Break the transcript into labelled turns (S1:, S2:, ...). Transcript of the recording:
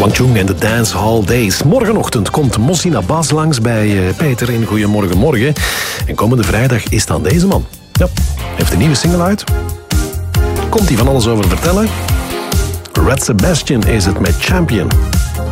S1: Wang Chung en de Dance Hall Days. Morgenochtend komt Mossina Bas langs bij Peter in Goedemorgen Morgen. En komende vrijdag is dan deze man. Ja, heeft een nieuwe single uit. Komt hij van alles over vertellen? Red Sebastian is het met Champion.